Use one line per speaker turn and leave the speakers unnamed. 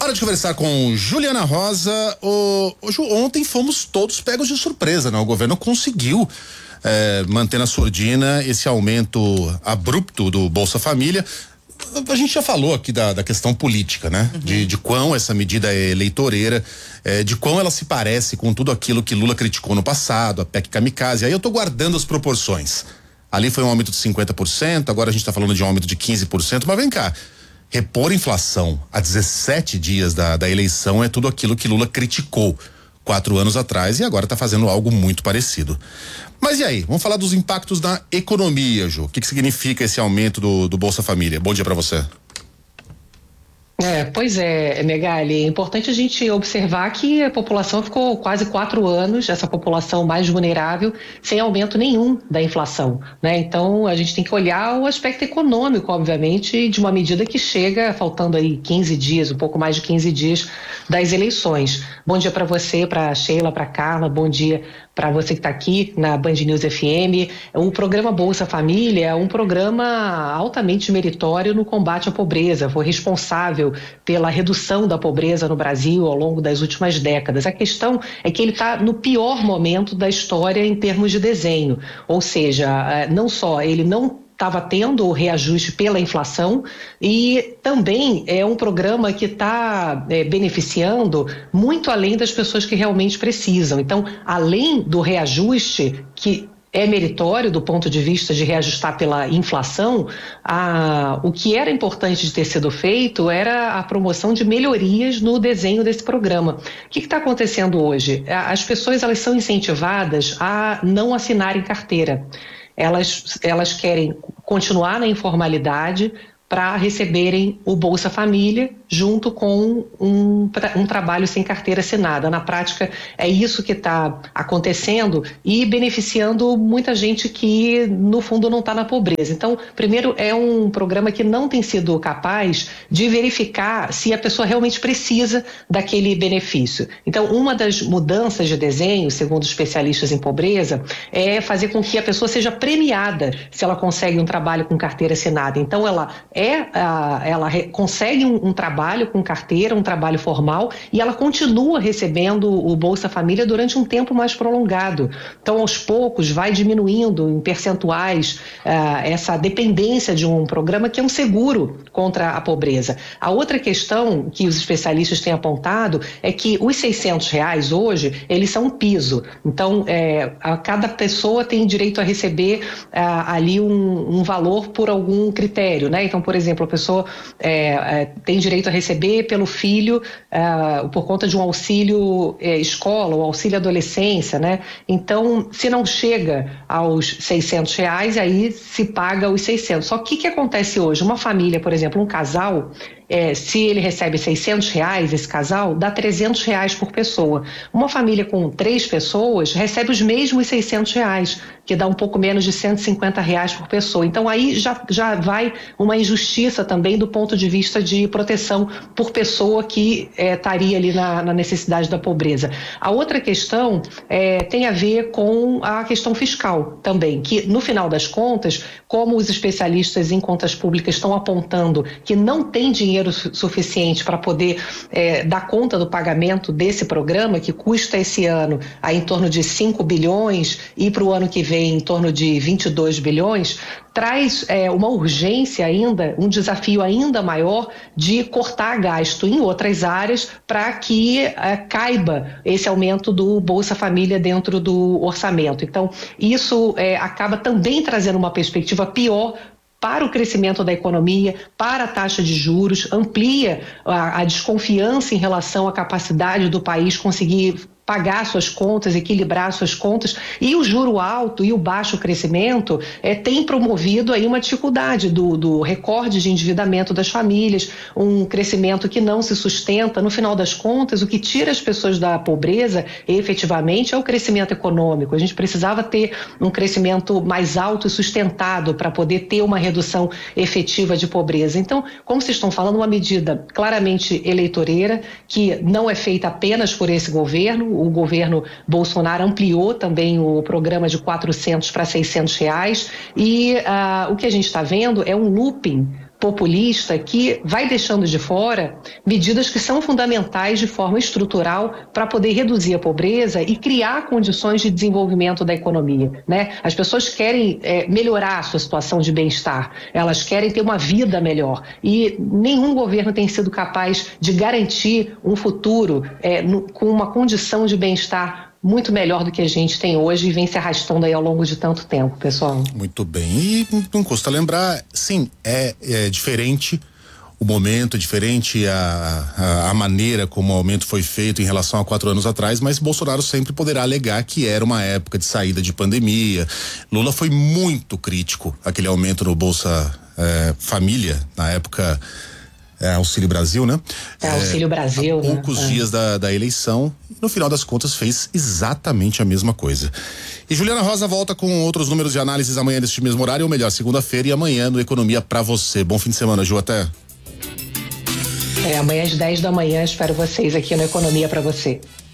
Hora de conversar com Juliana Rosa. Ju, ontem fomos todos pegos de surpresa, né? O governo conseguiu manter na surdina esse aumento abrupto do Bolsa Família. A gente já falou aqui da questão política, né? Uhum. De quão essa medida é eleitoreira, de quão ela se parece com tudo aquilo que Lula criticou no passado, a PEC Kamikaze. Aí eu tô guardando as proporções. Ali foi um aumento de 50%, agora a gente tá falando de um aumento de 15%, mas vem cá. Repor inflação a 17 dias da eleição é tudo aquilo que Lula criticou 4 anos atrás e agora está fazendo algo muito parecido. Mas e aí? Vamos falar dos impactos na economia, Ju. O que significa esse aumento do Bolsa Família? Bom dia para você.
Pois é, Megali, é importante a gente observar que a população ficou quase 4 anos, essa população mais vulnerável, sem aumento nenhum da inflação, né? Então a gente tem que olhar o aspecto econômico, obviamente, de uma medida que chega faltando aí 15 dias, um pouco mais de 15 dias das eleições. Bom dia para você, para Sheila, para Carla, bom dia para você que está aqui na Band News FM. O programa Bolsa Família é um programa altamente meritório no combate à pobreza, foi responsável pela redução da pobreza no Brasil ao longo das últimas décadas. A questão é que ele está no pior momento da história em termos de desenho, ou seja, não só ele não estava tendo o reajuste pela inflação e também é um programa que está beneficiando muito além das pessoas que realmente precisam. Então, além do reajuste que é meritório do ponto de vista de reajustar pela inflação, o que era importante de ter sido feito era a promoção de melhorias no desenho desse programa. O que está acontecendo hoje? As pessoas elas são incentivadas a não assinarem carteira. Elas querem continuar na informalidade para receberem o Bolsa Família junto com um trabalho sem carteira assinada. Na prática, é isso que está acontecendo e beneficiando muita gente que, no fundo, não está na pobreza. Então, primeiro, é um programa que não tem sido capaz de verificar se a pessoa realmente precisa daquele benefício. Então, uma das mudanças de desenho, segundo especialistas em pobreza, é fazer com que a pessoa seja premiada se ela consegue um trabalho com carteira assinada. Então, ela consegue um trabalho com carteira, um trabalho formal, e ela continua recebendo o Bolsa Família durante um tempo mais prolongado. Então, aos poucos, vai diminuindo em percentuais essa dependência de um programa que é um seguro contra a pobreza. A outra questão que os especialistas têm apontado é que os R$600 hoje, eles são um piso. Então, cada pessoa tem direito a receber ali um valor por algum critério, né? Então, por exemplo, a pessoa tem direito a receber pelo filho por conta de um auxílio escola ou auxílio adolescência, né? Então, se não chega aos R$600, aí se paga os 600. Só que o que acontece hoje? Uma família, por exemplo, um casal, se ele recebe R$600, esse casal, dá R$300 por pessoa. Uma família com 3 pessoas recebe os mesmos R$600, que dá um pouco menos de R$150 por pessoa. Então aí já vai uma injustiça também do ponto de vista de proteção por pessoa que estaria ali na necessidade da pobreza. A outra questão tem a ver com a questão fiscal também, que no final das contas, como os especialistas em contas públicas estão apontando que não tem dinheiro suficiente para poder dar conta do pagamento desse programa, que custa esse ano em torno de 5 bilhões e para o ano que vem em torno de 22 bilhões, traz uma urgência ainda, um desafio ainda maior de cortar gasto em outras áreas para que caiba esse aumento do Bolsa Família dentro do orçamento. Então, isso acaba também trazendo uma perspectiva pior para o crescimento da economia, para a taxa de juros, amplia a desconfiança em relação à capacidade do país conseguir pagar suas contas, equilibrar suas contas, e o juro alto e o baixo crescimento tem promovido aí uma dificuldade do recorde de endividamento das famílias, um crescimento que não se sustenta. No final das contas, o que tira as pessoas da pobreza efetivamente é o crescimento econômico. A gente precisava ter um crescimento mais alto e sustentado para poder ter uma redução efetiva de pobreza. Então, como vocês estão falando, uma medida claramente eleitoreira, que não é feita apenas por esse governo. O governo Bolsonaro ampliou também o programa de R$400 para R$600 e o que a gente está vendo é um looping populista que vai deixando de fora medidas que são fundamentais de forma estrutural para poder reduzir a pobreza e criar condições de desenvolvimento da economia, né? As pessoas querem melhorar a sua situação de bem-estar, elas querem ter uma vida melhor e nenhum governo tem sido capaz de garantir um futuro com uma condição de bem-estar muito melhor do que a gente tem hoje e vem se arrastando aí ao longo de tanto tempo, pessoal.
Muito bem, e não custa lembrar, sim, é diferente o momento, é diferente a maneira como o aumento foi feito em relação a 4 anos atrás, mas Bolsonaro sempre poderá alegar que era uma época de saída de pandemia. Lula foi muito crítico àquele aumento no Bolsa Família, na época Auxílio Brasil, né?
Auxílio Brasil,
há poucos dias da eleição, no final das contas fez exatamente a mesma coisa. E Juliana Rosa volta com outros números de análises amanhã neste mesmo horário, ou melhor, segunda-feira e amanhã no Economia pra você. Bom fim de semana, Ju, até.
Amanhã às 10 da manhã espero vocês aqui no Economia pra você.